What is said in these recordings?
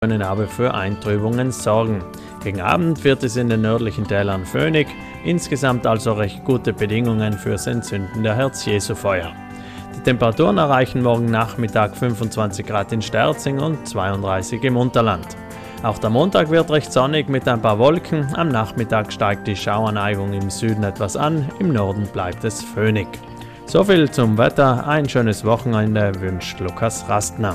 können aber für Eintrübungen sorgen. Gegen Abend wird es in den nördlichen Tälern föhnig, insgesamt also recht gute Bedingungen fürs Entzünden der Herz-Jesu-Feuer. Die Temperaturen erreichen morgen Nachmittag 25 Grad in Sterzing und 32 im Unterland. Auch der Montag wird recht sonnig mit ein paar Wolken, am Nachmittag steigt die Schauerneigung im Süden etwas an, im Norden bleibt es föhnig. Soviel zum Wetter, ein schönes Wochenende wünscht Lukas Rastner.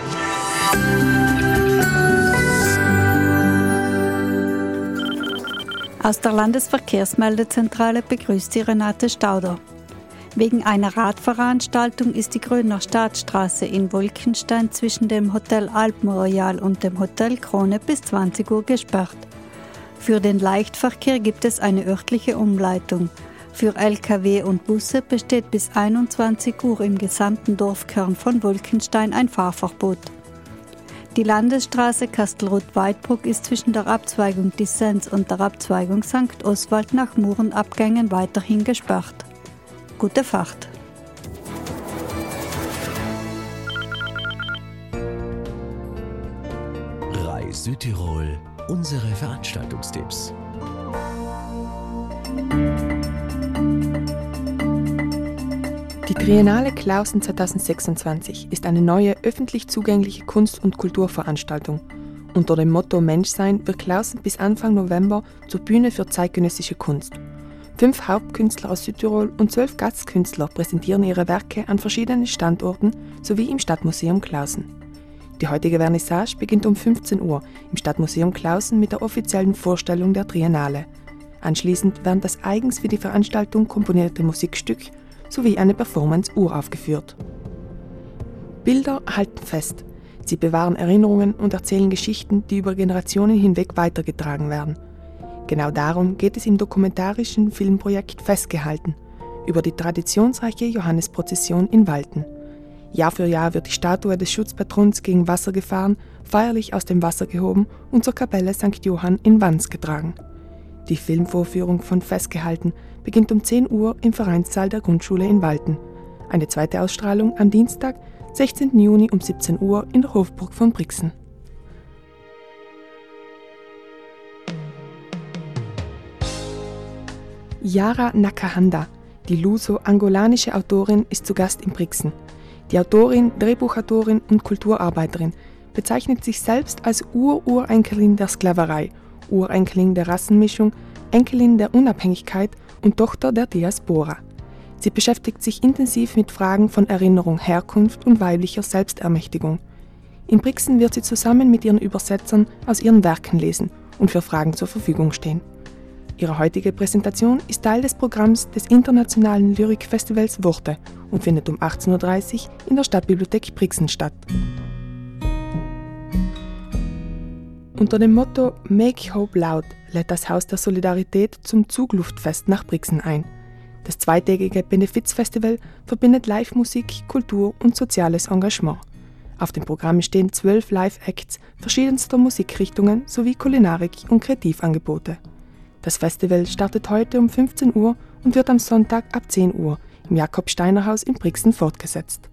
Aus der Landesverkehrsmeldezentrale begrüßt sie Renate Stauder. Wegen einer Radveranstaltung ist die Gröner Staatsstraße in Wolkenstein zwischen dem Hotel Alpenroyal und dem Hotel Krone bis 20 Uhr gesperrt. Für den Leichtverkehr gibt es eine örtliche Umleitung. Für Lkw und Busse besteht bis 21 Uhr im gesamten Dorfkern von Wolkenstein ein Fahrverbot. Die Landesstraße Kastelruth-Weidbruck ist zwischen der Abzweigung Dissens und der Abzweigung St. Oswald nach Murenabgängen weiterhin gesperrt. Gute Fahrt! Reis Südtirol, unsere Veranstaltungstipps. Die Triennale Klausen 2026 ist eine neue öffentlich zugängliche Kunst- und Kulturveranstaltung. Unter dem Motto Menschsein wird Klausen bis Anfang November zur Bühne für zeitgenössische Kunst. 5 Hauptkünstler aus Südtirol und 12 Gastkünstler präsentieren ihre Werke an verschiedenen Standorten sowie im Stadtmuseum Klausen. Die heutige Vernissage beginnt um 15 Uhr im Stadtmuseum Klausen mit der offiziellen Vorstellung der Triennale. Anschließend werden das eigens für die Veranstaltung komponierte Musikstück sowie eine Performance uraufgeführt. Bilder halten fest. Sie bewahren Erinnerungen und erzählen Geschichten, die über Generationen hinweg weitergetragen werden. Genau darum geht es im dokumentarischen Filmprojekt Festgehalten über die traditionsreiche Johannesprozession in Walten. Jahr für Jahr wird die Statue des Schutzpatrons gegen Wassergefahren feierlich aus dem Wasser gehoben und zur Kapelle St. Johann in Wans getragen. Die Filmvorführung von Festgehalten beginnt um 10 Uhr im Vereinssaal der Grundschule in Walten. Eine zweite Ausstrahlung am Dienstag, 16. Juni um 17 Uhr in der Hofburg von Brixen. Yara Nakahanda, die luso-angolanische Autorin, ist zu Gast in Brixen. Die Autorin, Drehbuchautorin und Kulturarbeiterin bezeichnet sich selbst als Urenkelin der Sklaverei, Urenkelin der Rassenmischung, Enkelin der Unabhängigkeit und Tochter der Diaspora. Sie beschäftigt sich intensiv mit Fragen von Erinnerung, Herkunft und weiblicher Selbstermächtigung. In Brixen wird sie zusammen mit ihren Übersetzern aus ihren Werken lesen und für Fragen zur Verfügung stehen. Ihre heutige Präsentation ist Teil des Programms des internationalen Lyrikfestivals Worte und findet um 18.30 Uhr in der Stadtbibliothek Brixen statt. Unter dem Motto Make Hope Loud lädt das Haus der Solidarität zum Zugluftfest nach Brixen ein. Das zweitägige Benefizfestival verbindet Live-Musik, Kultur und soziales Engagement. Auf dem Programm stehen 12 Live-Acts verschiedenster Musikrichtungen sowie Kulinarik- und Kreativangebote. Das Festival startet heute um 15 Uhr und wird am Sonntag ab 10 Uhr im Jakob-Steiner-Haus in Brixen fortgesetzt.